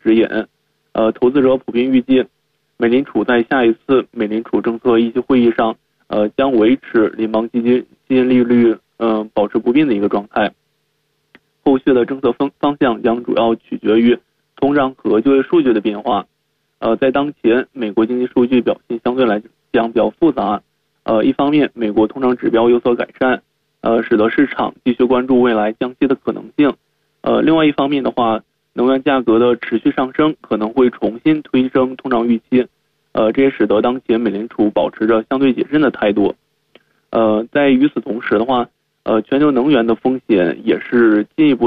指引。投资者普遍预计，美联储在下一次美联储政策议息会议上，将维持联邦基金利率保持不变的一个状态。后续的政策方向将主要取决于通胀和就业数据的变化。在当前，美国经济数据表现相对来讲比较复杂。一方面，美国通胀指标有所改善，使得市场继续关注未来降息的可能性。另外一方面的话，能源价格的持续上升可能会重新推升通胀预期。这也使得当前美联储保持着相对谨慎的态度。在与此同时的话，全球能源的风险也是进一步